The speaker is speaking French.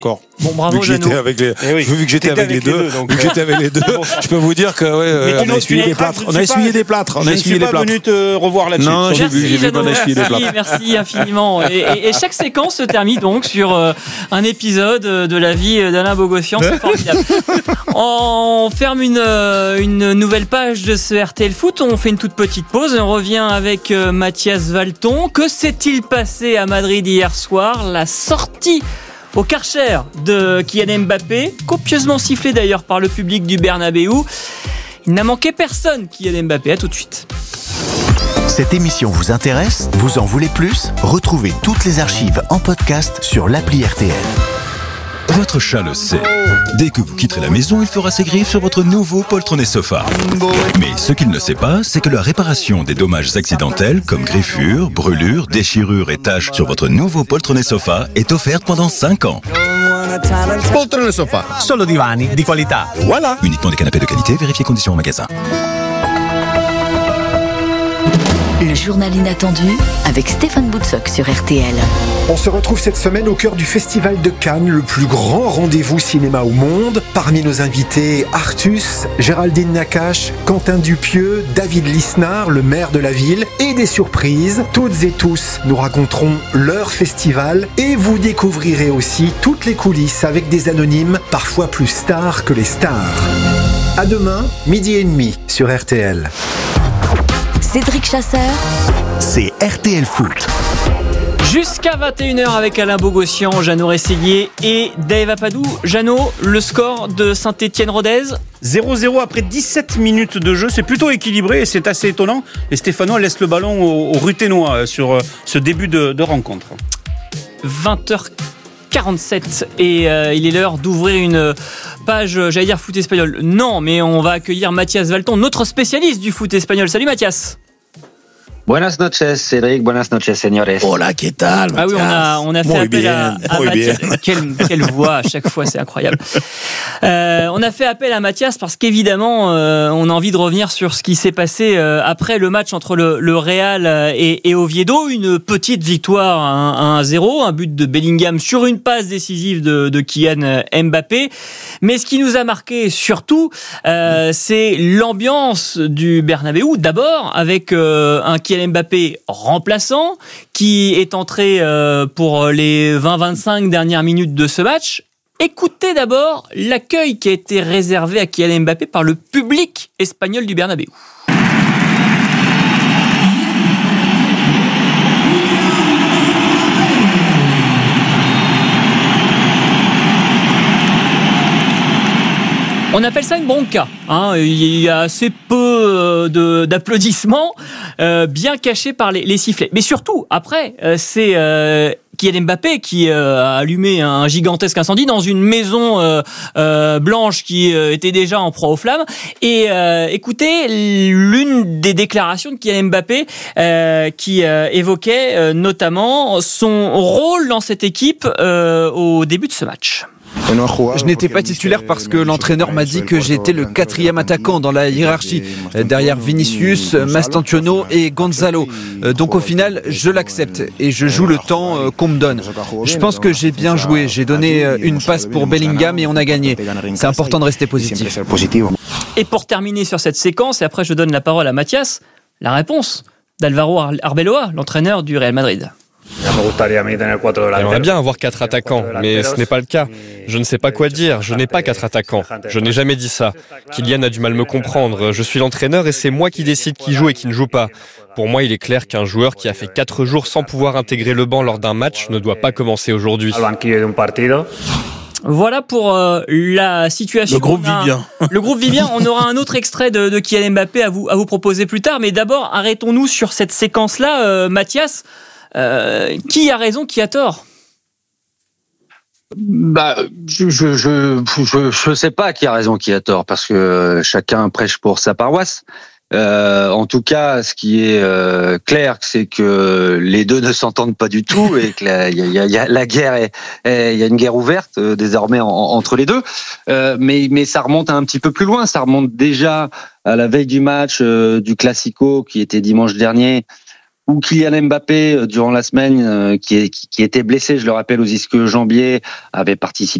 Bon, bravo, vu que j'étais avec les, vu que j'étais avec les deux, je peux vous dire que on a essuyé des plâtres. On a essuyé des plâtres. Je ne suis pas venu te revoir là-dessus. Non, j'ai vu qu'on a essuyé des plâtres. Merci infiniment. Et chaque séquence se termine donc sur un épisode de la vie d'Alain Bogossian. C'est formidable. On ferme une nouvelle page de ce RTL Foot. On fait une toute petite pause et on revient avec Mathias Valton. Que s'est-il passé à Madrid hier soir? La sortie au Karcher de Kylian Mbappé, copieusement sifflé d'ailleurs par le public du Bernabéu. Il n'a manqué personne, Kylian Mbappé. À tout de suite. Cette émission vous intéresse? Vous en voulez plus? Retrouvez toutes les archives en podcast sur l'appli RTL. Votre chat le sait. Dès que vous quitterez la maison, il fera ses griffes sur votre nouveau poltronné sofa. Mais ce qu'il ne sait pas, c'est que la réparation des dommages accidentels, comme griffures, brûlures, déchirures et taches sur votre nouveau poltronné sofa, est offerte pendant 5 ans. Poltrone sofa, solo divani di qualità. Voilà. Uniquement des canapés de qualité, vérifiez conditions en magasin. Le journal inattendu avec Stéphane Boutsock sur RTL. On se retrouve cette semaine au cœur du Festival de Cannes, le plus grand rendez-vous cinéma au monde. Parmi nos invités, Artus, Géraldine Nakache, Quentin Dupieux, David Lisnard, le maire de la ville, et des surprises. Toutes et tous nous raconteront leur festival et vous découvrirez aussi toutes les coulisses avec des anonymes, parfois plus stars que les stars. À demain, 12h30 sur RTL. Cédric Chasseur, c'est RTL Foot. Jusqu'à 21h avec Alain Bogossian, Jeannot Rességuier et Dave Apadou. Jeannot, le score de Saint-Étienne-Rodez? 0-0 après 17 minutes de jeu, c'est plutôt équilibré et c'est assez étonnant. Les Stéphanois laissent le ballon aux Ruténois sur ce début de rencontre. 20h47 et il est l'heure d'ouvrir une page, j'allais dire foot espagnol. Non, mais on va accueillir Mathias Valton, notre spécialiste du foot espagnol. Salut Mathias. Buenas noches, Cédric. Buenas noches, señores. Hola, ¿qué tal, Mathias? Ah oui, on a fait appel à Mathias. Quelle voix à chaque fois, c'est incroyable. On a fait appel à Mathias parce qu'évidemment, on a envie de revenir sur ce qui s'est passé après le match entre le Real et Oviedo. Une petite victoire 1-0, un but de Bellingham sur une passe décisive de Kylian Mbappé. Mais ce qui nous a marqué surtout, c'est l'ambiance du Bernabéu. D'abord, avec un Kylian Mbappé remplaçant qui est entré pour les 20-25 dernières minutes de ce match. Écoutez d'abord l'accueil qui a été réservé à Kylian Mbappé par le public espagnol du Bernabéu. On appelle ça une bronca. Il y a assez peu d'applaudissements, bien cachés par les sifflets. Mais surtout, après, c'est Kylian Mbappé qui a allumé un gigantesque incendie dans une maison blanche qui était déjà en proie aux flammes. Et écoutez l'une des déclarations de Kylian Mbappé qui évoquait notamment son rôle dans cette équipe au début de ce match. Je n'étais pas titulaire parce que l'entraîneur m'a dit que j'étais le 4e attaquant dans la hiérarchie, derrière Vinicius, Mastantuono et Gonzalo. Donc au final, je l'accepte et je joue le temps qu'on me donne. Je pense que j'ai bien joué, j'ai donné une passe pour Bellingham et on a gagné. C'est important de rester positif. Et pour terminer sur cette séquence, et après je donne la parole à Mathias, la réponse d'Alvaro Arbeloa, l'entraîneur du Real Madrid. J'aimerais bien avoir 4 attaquants, mais ce n'est pas le cas. Je ne sais pas quoi dire, je n'ai pas 4 attaquants. Je n'ai jamais dit ça. Kylian a du mal à me comprendre. Je suis l'entraîneur et c'est moi qui décide qui joue et qui ne joue pas. Pour moi, il est clair qu'un joueur qui a fait 4 jours sans pouvoir intégrer le banc lors d'un match ne doit pas commencer aujourd'hui. Voilà pour la situation. Le groupe vit bien. Le groupe vit bien. On aura un autre extrait de Kylian Mbappé à vous proposer plus tard. Mais d'abord, arrêtons-nous sur cette séquence-là. Mathias, qui a raison, qui a tort? Je sais pas qui a raison, qui a tort, parce que chacun prêche pour sa paroisse. En tout cas, ce qui est clair, c'est que les deux ne s'entendent pas du tout et que il y a la guerre, il y a une guerre ouverte désormais entre les deux. Mais ça remonte un petit peu plus loin. Ça remonte déjà à la veille du match du Classico qui était dimanche dernier, ou Kylian Mbappé durant la semaine qui était blessé, je le rappelle, aux ischio-jambiers, avait participé